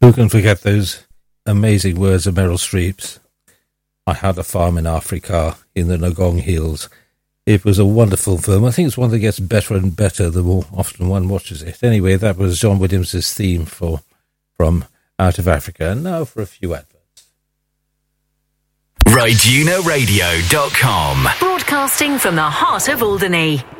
Who can forget those amazing words of Meryl Streep's? I had a farm in Africa in the Ngong Hills. It was a wonderful film. I think it's one that gets better and better the more often one watches it. Anyway, that was John Williams' theme from Out of Africa. And now for a few adverts. RideUnoRadio.com. Broadcasting from the heart of Alderney.